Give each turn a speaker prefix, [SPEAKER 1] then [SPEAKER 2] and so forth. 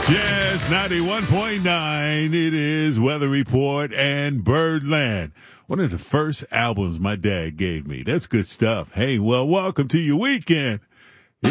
[SPEAKER 1] Yes, 91.9. It is Weather Report and Birdland. One of the first albums my dad gave me. That's good stuff. Hey, well, welcome to your weekend.